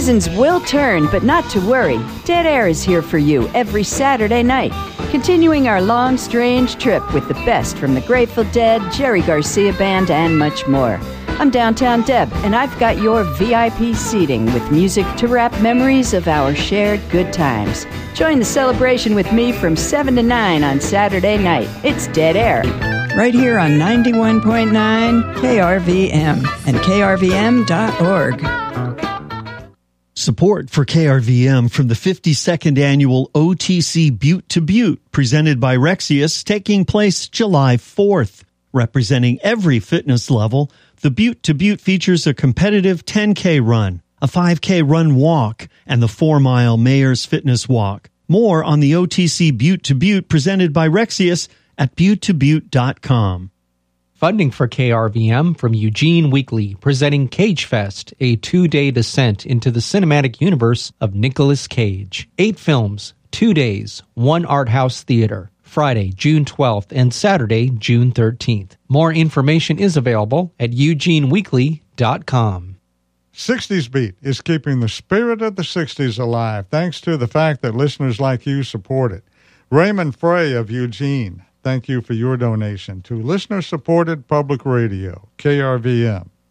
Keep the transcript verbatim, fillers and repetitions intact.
seasons will turn, but not to worry. Dead Air is here for you every Saturday night, continuing our long, strange trip with the best from the Grateful Dead, Jerry Garcia Band, and much more. I'm Downtown Deb, and I've got your V I P seating with music to wrap memories of our shared good times. Join the celebration with me from seven to nine on Saturday night. It's Dead Air. Right here on ninety-one point nine K R V M and K R V M dot org. Support for K R V M from the fifty-second Annual O T C Butte to Butte, presented by Rexius, taking place July fourth. Representing every fitness level, the Butte to Butte features a competitive ten K run, a five K run walk, and the four mile Mayor's Fitness Walk. More on the O T C Butte to Butte presented by Rexius at butte to butte dot com. Funding for K R V M from Eugene Weekly, presenting Cage Fest, a two-day descent into the cinematic universe of Nicolas Cage. Eight films, two days, one art house theater. Friday, June twelfth, and Saturday, June thirteenth. More information is available at eugene weekly dot com. sixties Beat is keeping the spirit of the sixties alive thanks to the fact that listeners like you support it. Raymond Frey of Eugene, thank you for your donation to listener-supported public radio, K R V M.